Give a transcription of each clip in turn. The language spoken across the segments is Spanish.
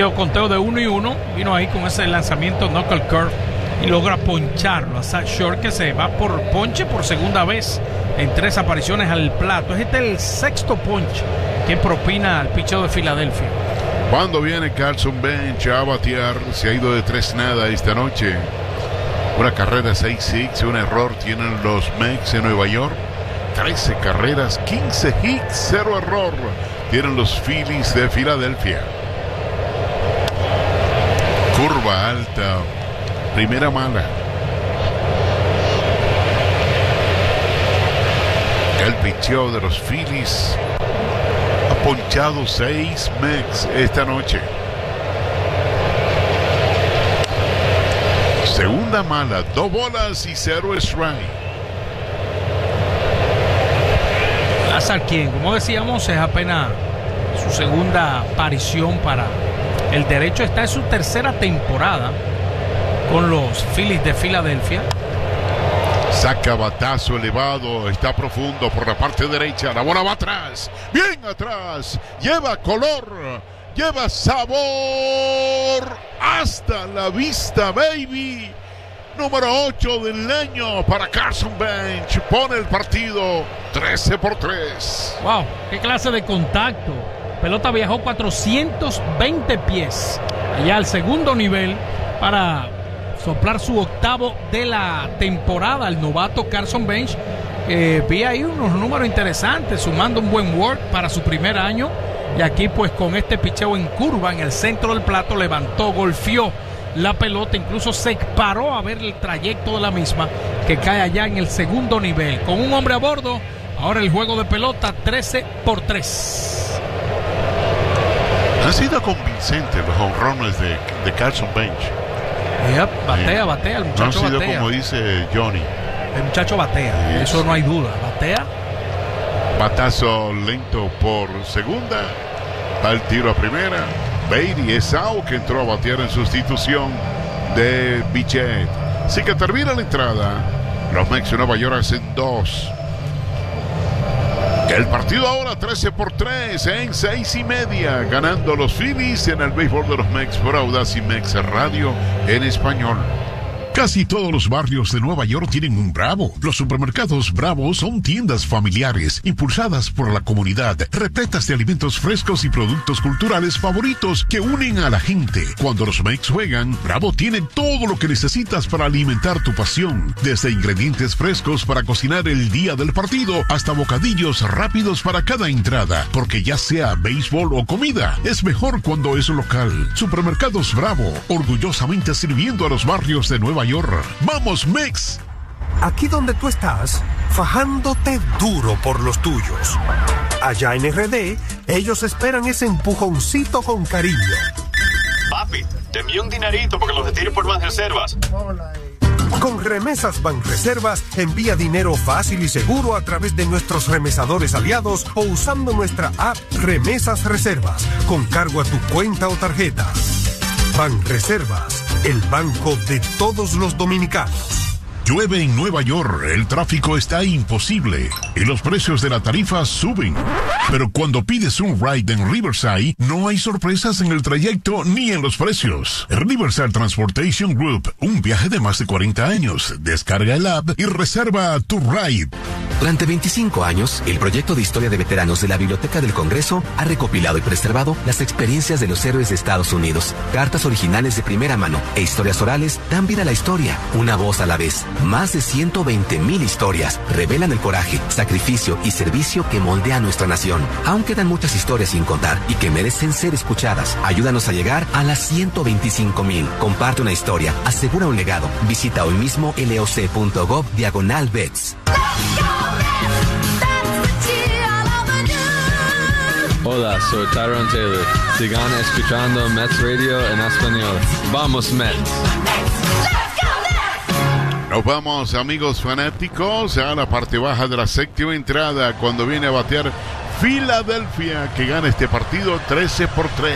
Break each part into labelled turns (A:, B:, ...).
A: Conteo de 1-1. Vino ahí con ese lanzamiento knuckle curve y logra poncharlo a Zach Short, que se va por ponche por segunda vez en 3 apariciones al plato. Este es el sexto ponche que propina al picheo de Filadelfia.
B: Cuando viene Carson Bench a batear, se ha ido de 3-0 esta noche. Una carrera 6 hits, un error tienen los Mets en Nueva York. 13 carreras, 15 hits, 0 error tienen los Phillies de Filadelfia. Curva alta, primera mala. El picheo de los Phillies ha ponchado 6 Mets esta noche. Segunda mala, 2 bolas y 0 strike.
A: Lázaro, quien, como decíamos, es apenas su segunda aparición para el derecho. Está en su tercera temporada con los Phillies de Filadelfia.
B: Saca batazo elevado, está profundo por la parte derecha. La bola va atrás, bien atrás. Lleva color, lleva sabor. Hasta la vista, baby. Número 8 del año para Carson Bench. Pone el partido 13-3.
A: Wow, qué clase de contacto. Pelota viajó 420 pies allá al segundo nivel para soplar su octavo de la temporada. El novato Carson Bench, vi ahí unos números interesantes, sumando un buen work para su primer año. Y aquí pues con este picheo en curva en el centro del plato, levantó, golpeó la pelota, incluso se paró a ver el trayecto de la misma, que cae allá en el segundo nivel. Con un hombre a bordo, ahora el juego de pelota 13-3.
B: Han sido convincentes los honrones de Carson Bench.
A: Batea, el muchacho
B: no han sido
A: batea.
B: Como dice Johnny.
A: El muchacho batea, eso no hay duda, batea.
B: Batazo lento por segunda. Va el tiro a primera. Beatty es out, que entró a batear en sustitución de Bichette. Así que termina la entrada. Los Mets de Nueva York hacen 2. El partido ahora 13-3 en 6:30. Ganando los Phillies en el béisbol de los Mets por Audacy Mex Radio en español. Casi todos los barrios de Nueva York tienen un Bravo. Los supermercados Bravo son tiendas familiares, impulsadas por la comunidad, repletas de alimentos frescos y productos culturales favoritos que unen a la gente. Cuando los Mets juegan, Bravo tiene todo lo que necesitas para alimentar tu pasión. Desde ingredientes frescos para cocinar el día del partido, hasta bocadillos rápidos para cada entrada. Porque ya sea béisbol o comida, es mejor cuando es local. Supermercados Bravo, orgullosamente sirviendo a los barrios de Nueva York. ¡Vamos, Mex!
C: Aquí donde tú estás, fajándote duro por los tuyos. Allá en RD, ellos esperan ese empujoncito con cariño.
D: Papi, te envío un dinerito porque los retires por Banreservas.
C: Con Remesas Banreservas, envía dinero fácil y seguro a través de nuestros remesadores aliados o usando nuestra app Remesas Reservas, con cargo a tu cuenta o tarjeta. Banreservas, el banco de todos los dominicanos.
B: Llueve en Nueva York, el tráfico está imposible y los precios de la tarifa suben. Pero cuando pides un ride en Riverside, no hay sorpresas en el trayecto ni en los precios. Riverside Transportation Group, un viaje de más de 40 años. Descarga el app y reserva tu ride.
E: Durante 25 años, el proyecto de historia de veteranos de la Biblioteca del Congreso ha recopilado y preservado las experiencias de los héroes de Estados Unidos. Cartas originales de primera mano e historias orales dan vida a la historia, una voz a la vez. Más de 120,000 historias revelan el coraje, sacrificio y servicio que moldea nuestra nación. Aún quedan muchas historias sin contar y que merecen ser escuchadas. Ayúdanos a llegar a las 125,000. Comparte una historia, asegura un legado. Visita hoy mismo loc.gov/vets.
F: Hola, soy Tyrone Taylor. Sigan escuchando Mets Radio en español. ¡Vamos, Mets!
B: Nos vamos, amigos fanáticos, a la parte baja de la séptima entrada, cuando viene a batear Filadelfia, que gana este partido 13-3.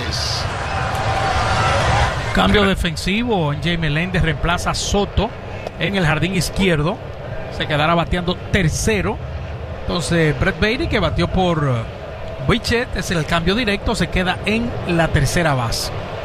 A: Cambio defensivo. Jay Meléndez reemplaza a Soto en el jardín izquierdo. Se quedará bateando tercero. Entonces Brett Beatty, que batió por Bichette, es el cambio directo, se queda en la tercera base.